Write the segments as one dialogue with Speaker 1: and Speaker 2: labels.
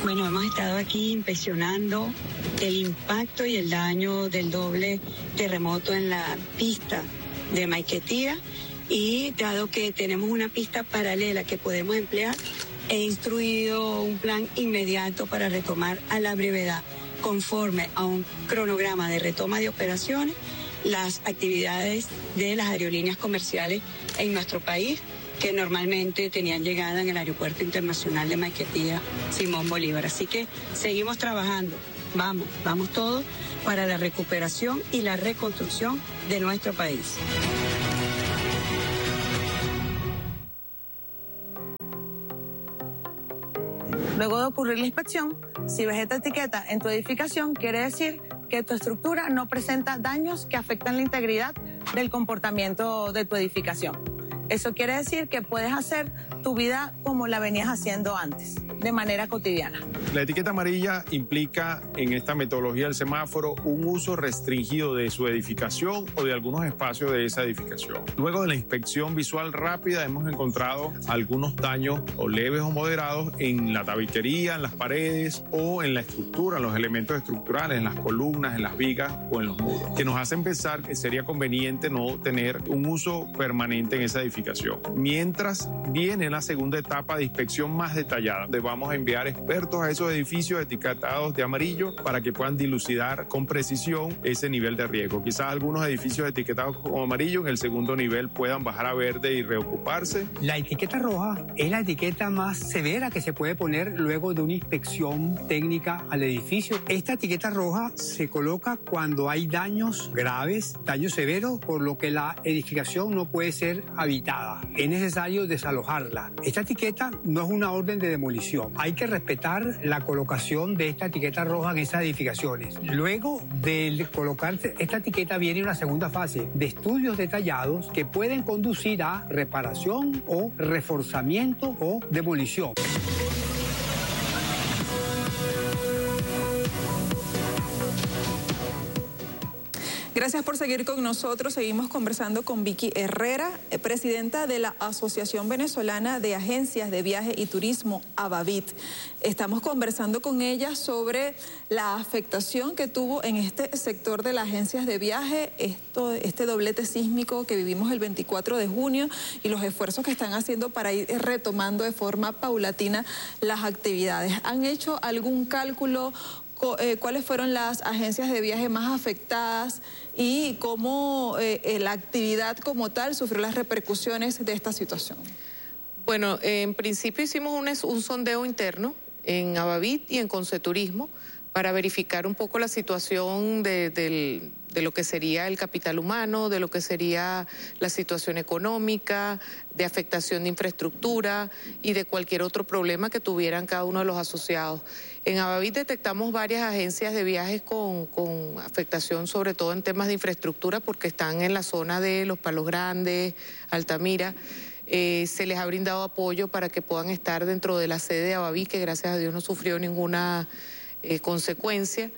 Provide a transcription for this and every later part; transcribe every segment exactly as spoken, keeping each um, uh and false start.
Speaker 1: Bueno, hemos estado aquí inspeccionando el impacto y el daño del doble terremoto en la pista de Maiquetía, y dado que tenemos una pista paralela que podemos emplear, he instruido un plan inmediato para retomar a la brevedad, conforme a un cronograma de retoma de operaciones, las actividades de las aerolíneas comerciales en nuestro país, que normalmente tenían llegada en el Aeropuerto Internacional de Maiquetía Simón Bolívar. Así que seguimos trabajando, vamos, vamos todos para la recuperación y la reconstrucción de nuestro país.
Speaker 2: Luego de ocurrir la inspección, si ves esta etiqueta en tu edificación, quiere decir que tu estructura no presenta daños que afectan la integridad del comportamiento de tu edificación. Eso quiere decir que puedes hacer tu vida como la venías haciendo antes, de manera cotidiana.
Speaker 3: La etiqueta amarilla implica en esta metodología del semáforo un uso restringido de su edificación o de algunos espacios de esa edificación. Luego de la inspección visual rápida hemos encontrado algunos daños o leves o moderados en la tabiquería, en las paredes o en la estructura, en los elementos estructurales, en las columnas, en las vigas o en los muros, que nos hacen pensar que sería conveniente no tener un uso permanente en esa edificación. Mientras viene la segunda etapa de inspección más detallada, donde vamos a enviar expertos a esos edificios etiquetados de amarillo para que puedan dilucidar con precisión ese nivel de riesgo. Quizás algunos edificios etiquetados como amarillo en el segundo nivel puedan bajar a verde y reocuparse.
Speaker 4: La etiqueta roja es la etiqueta más severa que se puede poner luego de una inspección técnica al edificio. Esta etiqueta roja se coloca cuando hay daños graves, daños severos, por lo que la edificación no puede ser habitada. Es necesario desalojarla. Esta etiqueta no es una orden de demolición. Hay que respetar la colocación de esta etiqueta roja en esas edificaciones. Luego de colocar esta etiqueta viene una segunda fase de estudios detallados que pueden conducir a reparación o reforzamiento o demolición.
Speaker 5: Gracias por seguir con nosotros. Seguimos conversando con Vicky Herrera, presidenta de la Asociación Venezolana de Agencias de Viaje y Turismo, ABAVIT. Estamos conversando con ella sobre la afectación que tuvo en este sector de las agencias de viaje, esto, este doblete sísmico que vivimos el veinticuatro de junio y los esfuerzos que están haciendo para ir retomando de forma paulatina las actividades. ¿Han hecho algún cálculo? ¿Cuáles fueron las agencias de viaje más afectadas y cómo eh, la actividad como tal sufrió las repercusiones de esta situación?
Speaker 6: Bueno, en principio hicimos un, un sondeo interno en ABAVIT y en Conceturismo para verificar un poco la situación de, de, de lo que sería el capital humano, de lo que sería la situación económica, de afectación de infraestructura y de cualquier otro problema que tuvieran cada uno de los asociados. En ABAVIT detectamos varias agencias de viajes con, con afectación, sobre todo en temas de infraestructura, porque están en la zona de Los Palos Grandes, Altamira. Eh, se les ha brindado apoyo para que puedan estar dentro de la sede de ABAVIT, que gracias a Dios no sufrió ninguna eh, consecuencia.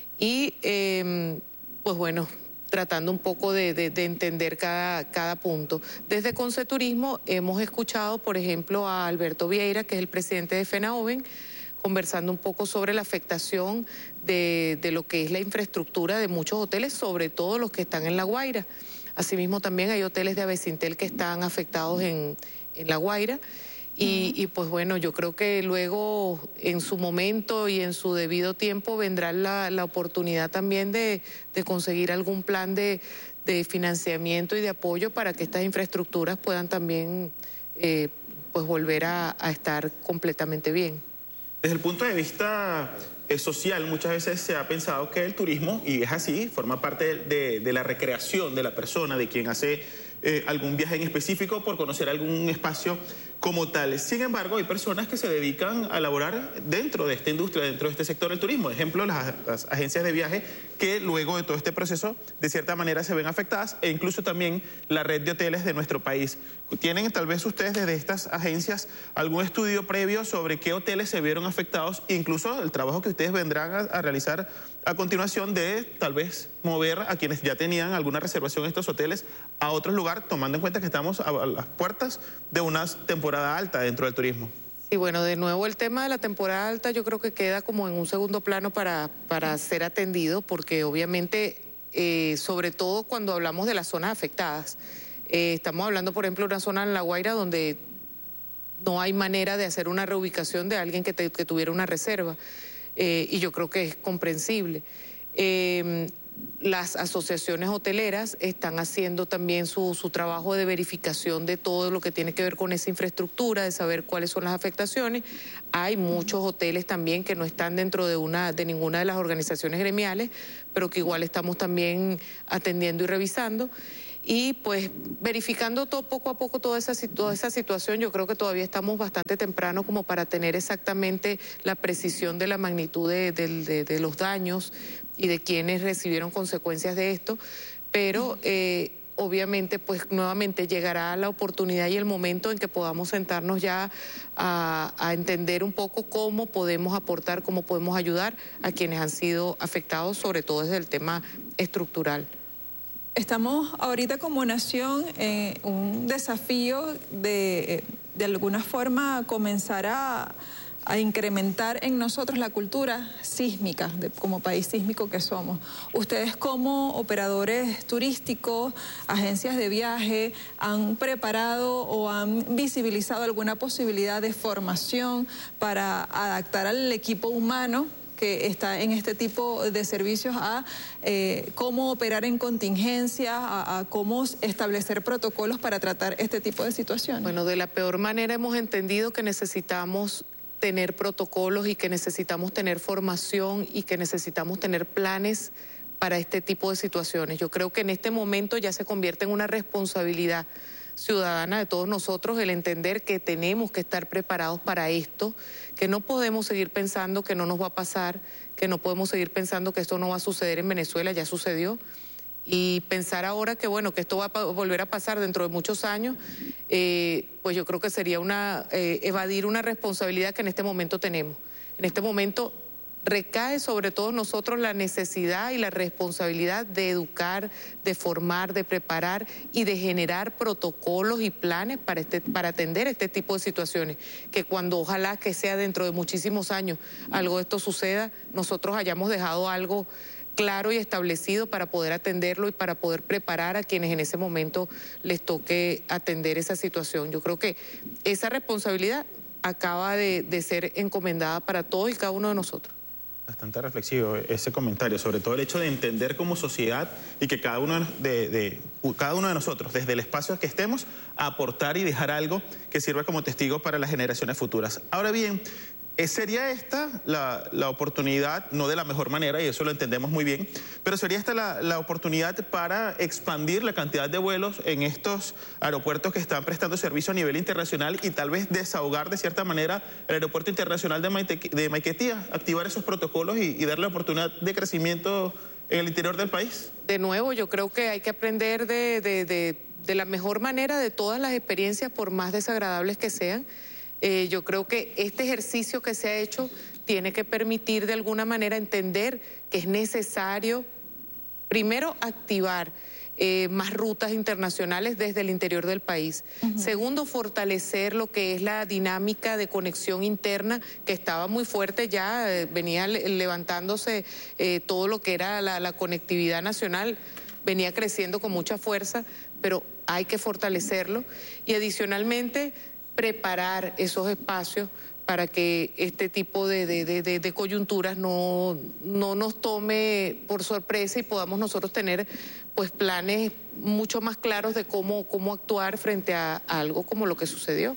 Speaker 6: Y, eh, pues bueno, tratando un poco de, de, de entender cada, cada punto. Desde Conceturismo hemos escuchado, por ejemplo, a Alberto Vieira, que es el presidente de FENAOVEN, conversando un poco sobre la afectación de, de lo que es la infraestructura de muchos hoteles, sobre todo los que están en La Guaira. Asimismo, también hay hoteles de Avecintel que están afectados en, en La Guaira. Y, y pues bueno, yo creo que luego, en su momento y en su debido tiempo, vendrá la, la oportunidad también de, de conseguir algún plan de, de financiamiento y de apoyo para que estas infraestructuras puedan también eh, pues volver a, a estar completamente bien.
Speaker 7: Desde el punto de vista eh, social, muchas veces se ha pensado que el turismo, y es así, forma parte de, de la recreación de la persona, de quien hace eh, algún viaje en específico por conocer algún espacio como tal. Sin embargo, hay personas que se dedican a laborar dentro de esta industria, dentro de este sector del turismo. Ejemplo, las, las agencias de viaje que luego de todo este proceso, de cierta manera, se ven afectadas, e incluso también la red de hoteles de nuestro país. ¿Tienen tal vez ustedes desde estas agencias algún estudio previo sobre qué hoteles se vieron afectados, incluso el trabajo que ustedes vendrán a, a realizar a continuación de tal vez mover a quienes ya tenían alguna reservación en estos hoteles a otro lugar, tomando en cuenta que estamos a, a las puertas de una temporada alta dentro del turismo?
Speaker 6: Sí, bueno, de nuevo el tema de la temporada alta yo creo que queda como en un segundo plano para, para ser atendido, porque obviamente, eh, sobre todo cuando hablamos de las zonas afectadas, eh, estamos hablando, por ejemplo, de una zona en La Guaira donde no hay manera de hacer una reubicación de alguien que, te, que tuviera una reserva, eh, y yo creo que es comprensible. Eh, Las asociaciones hoteleras están haciendo también su, su trabajo de verificación de todo lo que tiene que ver con esa infraestructura, de saber cuáles son las afectaciones. Hay muchos hoteles también que no están dentro de, una, de ninguna de las organizaciones gremiales, pero que igual estamos también atendiendo y revisando. Y pues verificando todo, poco a poco toda esa, toda esa situación, yo creo que todavía estamos bastante temprano como para tener exactamente la precisión de la magnitud de, de, de, de los daños y de quienes recibieron consecuencias de esto, pero eh, obviamente pues nuevamente llegará la oportunidad y el momento en que podamos sentarnos ya a, a entender un poco cómo podemos aportar, cómo podemos ayudar a quienes han sido afectados, sobre todo desde el tema estructural.
Speaker 5: Estamos ahorita como nación en un desafío de, de alguna forma, comenzar a, a incrementar en nosotros la cultura sísmica, de, como país sísmico que somos. Ustedes como operadores turísticos, agencias de viaje, ¿han preparado o han visibilizado alguna posibilidad de formación para adaptar al equipo humano que está en este tipo de servicios a eh, cómo operar en contingencia, a, a cómo establecer protocolos para tratar este tipo de situaciones?
Speaker 6: Bueno, de la peor manera hemos entendido que necesitamos tener protocolos y que necesitamos tener formación y que necesitamos tener planes para este tipo de situaciones. Yo creo que en este momento ya se convierte en una responsabilidad ciudadana de todos nosotros el entender que tenemos que estar preparados para esto, que no podemos seguir pensando que no nos va a pasar, que no podemos seguir pensando que esto no va a suceder en Venezuela, ya sucedió, y pensar ahora que bueno, que esto va a volver a pasar dentro de muchos años, eh, pues yo creo que sería una eh, evadir una responsabilidad que en este momento tenemos. En este momento recae sobre todos nosotros la necesidad y la responsabilidad de educar, de formar, de preparar y de generar protocolos y planes para, este, para atender este tipo de situaciones, que cuando ojalá que sea dentro de muchísimos años algo de esto suceda, nosotros hayamos dejado algo claro y establecido para poder atenderlo y para poder preparar a quienes en ese momento les toque atender esa situación. Yo creo que esa responsabilidad acaba de, de ser encomendada para todos y cada uno de nosotros.
Speaker 7: Bastante reflexivo ese comentario, sobre todo el hecho de entender como sociedad y que cada uno de, de, cada uno de nosotros, desde el espacio que estemos, aportar y dejar algo que sirva como testigo para las generaciones futuras. Ahora bien, sería esta la, la oportunidad, no de la mejor manera, y eso lo entendemos muy bien, pero sería esta la, la oportunidad para expandir la cantidad de vuelos en estos aeropuertos que están prestando servicio a nivel internacional y tal vez desahogar de cierta manera el aeropuerto internacional de, Maite, de Maiquetía, activar esos protocolos y, y darle oportunidad de crecimiento en el interior del país.
Speaker 6: De nuevo, yo creo que hay que aprender de, de, de, de la mejor manera de todas las experiencias, por más desagradables que sean. Eh, yo creo que este ejercicio que se ha hecho tiene que permitir de alguna manera entender que es necesario, primero, activar eh, más rutas internacionales desde el interior del país. Uh-huh. Segundo, fortalecer lo que es la dinámica de conexión interna, que estaba muy fuerte ya, eh, venía levantándose eh, todo lo que era la, la conectividad nacional, venía creciendo con mucha fuerza, pero hay que fortalecerlo. Y adicionalmente, preparar esos espacios para que este tipo de, de, de, de coyunturas no, no nos tome por sorpresa y podamos nosotros tener pues planes mucho más claros de cómo, cómo actuar frente a, a algo como lo que sucedió.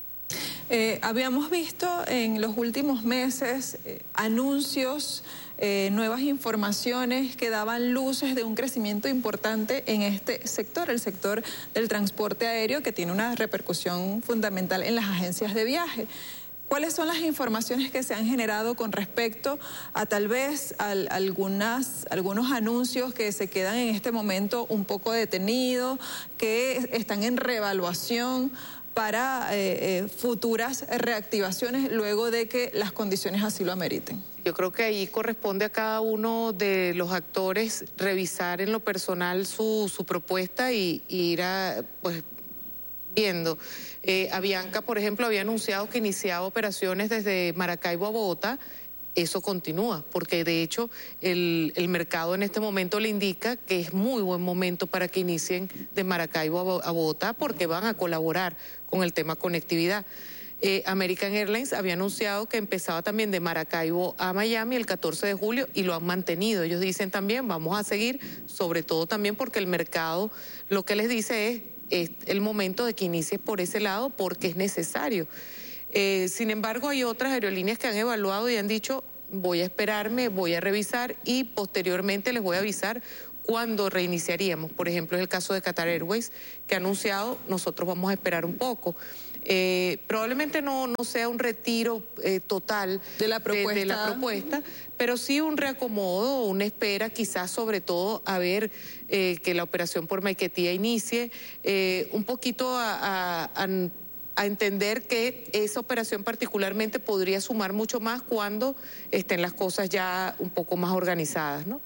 Speaker 5: Eh, habíamos visto en los últimos meses eh, anuncios, eh, nuevas informaciones que daban luces de un crecimiento importante en este sector, el sector del transporte aéreo, que tiene una repercusión fundamental en las agencias de viaje. ¿Cuáles son las informaciones que se han generado con respecto a tal vez a, a algunas, algunos anuncios que se quedan en este momento un poco detenidos, que están en reevaluación para eh, eh, futuras reactivaciones luego de que las condiciones así lo ameriten?
Speaker 6: Yo creo que ahí corresponde a cada uno de los actores revisar en lo personal su, su propuesta y, y ir a, pues, Viendo. Eh, Avianca, por ejemplo, había anunciado que iniciaba operaciones desde Maracaibo a Bogotá. Eso continúa, porque de hecho el, el mercado en este momento le indica que es muy buen momento para que inicien de Maracaibo a Bogotá, porque van a colaborar con el tema conectividad. Eh, American Airlines había anunciado que empezaba también de Maracaibo a Miami el catorce de julio y lo han mantenido. Ellos dicen también, vamos a seguir, sobre todo también porque el mercado lo que les dice es, es el momento de que inicies por ese lado porque es necesario. Eh, sin embargo, hay otras aerolíneas que han evaluado y han dicho, voy a esperarme, voy a revisar y posteriormente les voy a avisar cuándo reiniciaríamos. Por ejemplo, es el caso de Qatar Airways, que ha anunciado, nosotros vamos a esperar un poco. Eh, probablemente no, no sea un retiro eh, total
Speaker 5: de la, propuesta.
Speaker 6: De, de la propuesta, pero sí un reacomodo, una espera, quizás sobre todo a ver eh, que la operación por Maiquetía inicie, eh, un poquito a... a, a a entender que esa operación particularmente podría sumar mucho más cuando estén las cosas ya un poco más organizadas, ¿no?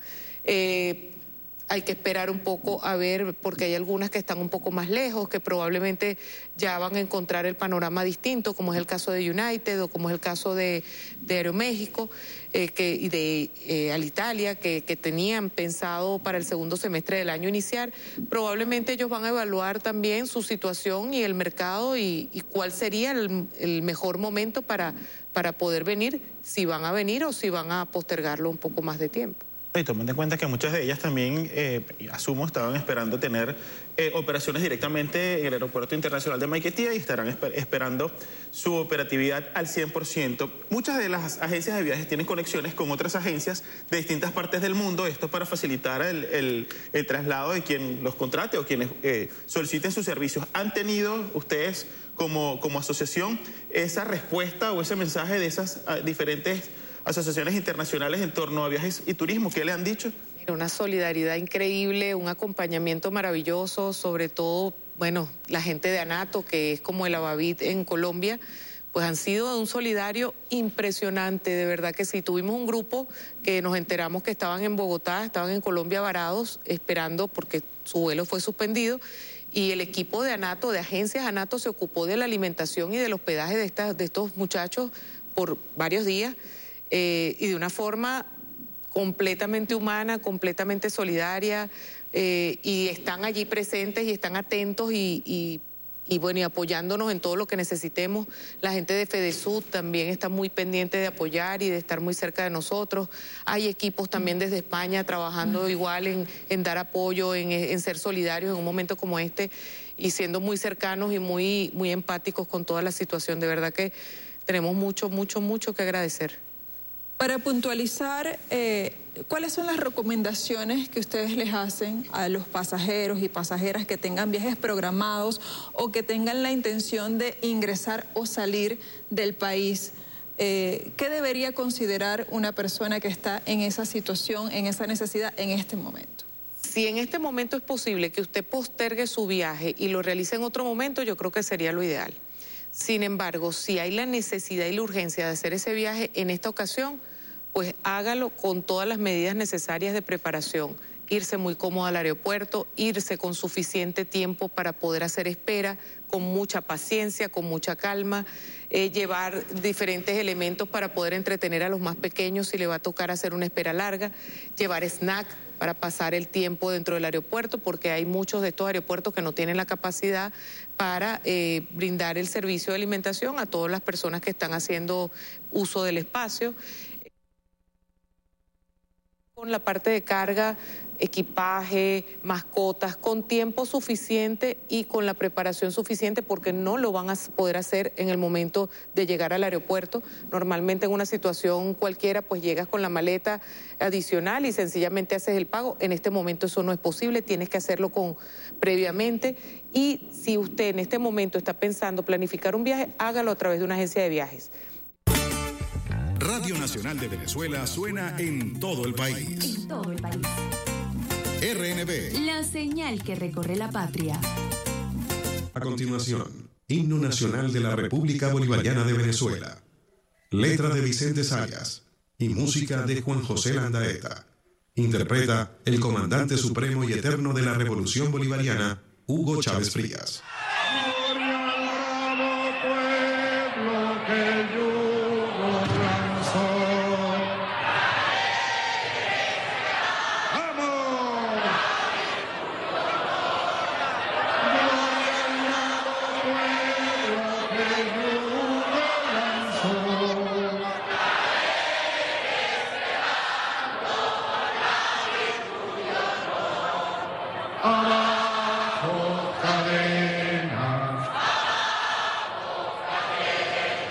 Speaker 6: Eh, hay que esperar un poco a ver, porque hay algunas que están un poco más lejos, que probablemente ya van a encontrar el panorama distinto, como es el caso de United o como es el caso de, de Aeroméxico eh, que, y de eh, Alitalia, que, que tenían pensado para el segundo semestre del año iniciar. Probablemente ellos van a evaluar también su situación y el mercado y, y cuál sería el, el mejor momento para, para poder venir, si van a venir o si van a postergarlo un poco más de tiempo.
Speaker 7: Y tomando en cuenta que muchas de ellas también, eh, asumo, estaban esperando tener eh, operaciones directamente en el Aeropuerto Internacional de Maiquetía y estarán esper esperando su operatividad al cien por ciento. Muchas de las agencias de viajes tienen conexiones con otras agencias de distintas partes del mundo, esto para facilitar el, el, el traslado de quien los contrate o quienes eh, soliciten sus servicios. ¿Han tenido ustedes como, como asociación esa respuesta o ese mensaje de esas uh, diferentes asociaciones internacionales en torno a viajes y turismo? ¿Qué le han dicho?
Speaker 6: Una solidaridad increíble, un acompañamiento maravilloso, sobre todo, bueno, la gente de ANATO, que es como el Avavit en Colombia, pues han sido un solidario impresionante, de verdad que sí. Tuvimos un grupo que nos enteramos que estaban en Bogotá, estaban en Colombia varados, esperando porque su vuelo fue suspendido, y el equipo de ANATO, de agencias ANATO, se ocupó de la alimentación y del hospedaje de, estas, de estos muchachos por varios días. Eh, y de una forma completamente humana, completamente solidaria, eh, y están allí presentes y están atentos y, y, y bueno, y apoyándonos en todo lo que necesitemos. La gente de FEDESUD también está muy pendiente de apoyar y de estar muy cerca de nosotros. Hay equipos también desde España trabajando igual en, en dar apoyo, en, en ser solidarios en un momento como este y siendo muy cercanos y muy, muy empáticos con toda la situación. De verdad que tenemos mucho, mucho, mucho que agradecer.
Speaker 5: Para puntualizar, eh, ¿cuáles son las recomendaciones que ustedes les hacen a los pasajeros y pasajeras que tengan viajes programados o que tengan la intención de ingresar o salir del país? Eh, ¿Qué debería considerar una persona que está en esa situación, en esa necesidad, en este momento?
Speaker 6: Si en este momento es posible que usted postergue su viaje y lo realice en otro momento, yo creo que sería lo ideal. Sin embargo, si hay la necesidad y la urgencia de hacer ese viaje en esta ocasión, pues hágalo con todas las medidas necesarias de preparación. Irse muy cómodo al aeropuerto, irse con suficiente tiempo para poder hacer espera, con mucha paciencia, con mucha calma, eh, llevar diferentes elementos para poder entretener a los más pequeños si le va a tocar hacer una espera larga, llevar snack para pasar el tiempo dentro del aeropuerto, porque hay muchos de estos aeropuertos que no tienen la capacidad para eh, brindar el servicio de alimentación a todas las personas que están haciendo uso del espacio. Con la parte de carga, equipaje, mascotas, con tiempo suficiente y con la preparación suficiente, porque no lo van a poder hacer en el momento de llegar al aeropuerto. Normalmente en una situación cualquiera, pues llegas con la maleta adicional y sencillamente haces el pago. En este momento eso no es posible, tienes que hacerlo con previamente. Y si usted en este momento está pensando planificar un viaje, hágalo a través de una agencia de viajes.
Speaker 8: Radio Nacional de Venezuela suena en todo el país.
Speaker 9: En todo el país.
Speaker 8: R N V.
Speaker 9: La señal que recorre la patria.
Speaker 8: A continuación, Himno Nacional de la República Bolivariana de Venezuela. Letra de Vicente Sayas y música de Juan José Landaeta. Interpreta el comandante supremo y eterno de la Revolución Bolivariana, Hugo Chávez Frías.
Speaker 10: Abaví.